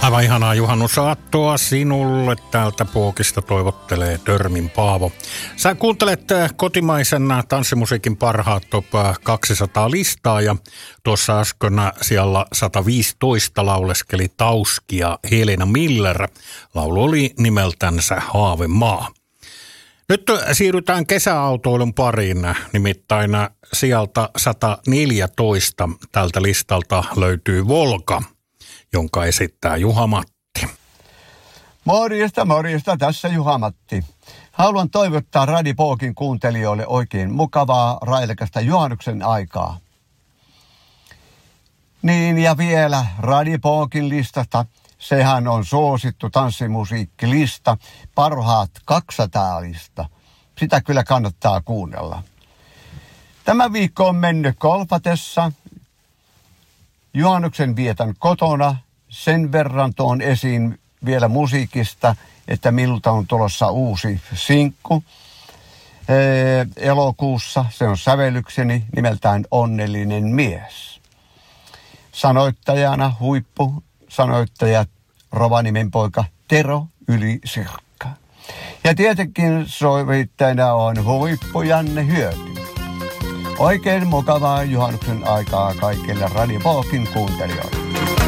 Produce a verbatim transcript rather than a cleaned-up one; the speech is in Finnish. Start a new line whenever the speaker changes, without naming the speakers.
Aivan ihanaa juhannusaattoa sinulle. Täältä Puokista toivottelee Törmin Paavo. Sä kuuntelet kotimaisen tanssimusiikin parhaat top kaksisataa listaa ja tuossa äsken siellä sata viisitoista lauleskeli Tauski ja Helena Miller. Laulu oli nimeltänsä Haavemaa. Nyt siirrytään kesäautoilun pariin, nimittäin sieltä sata neljätoista tältä listalta löytyy Volga, jonka esittää Juha-Matti.
Morjesta, morjesta, tässä Juha-Matti. Haluan toivottaa Radio Pookin kuuntelijoille oikein mukavaa, railakasta juhannuksen aikaa. Niin ja vielä Radio Pookin listasta. Sehän on suosittu tanssimusiikkilista, parhaat kaksisataa lista. Sitä kyllä kannattaa kuunnella. Tämä viikko on mennyt golfatessa. Juhannuksen vietän kotona. Sen verran tuon esiin vielä musiikista, että miltä on tulossa uusi sinkku. Ee, elokuussa se on sävellykseni nimeltään Onnellinen mies. Sanoittajana huippu. Sanoittaja Rovaniemen poika Tero Yli-Sirkka. Ja tietenkin sovittajana on huippu Janne Hyöty. Oikein mukavaa juhannuksen aikaa kaikille Radio Pookin kuuntelijoille.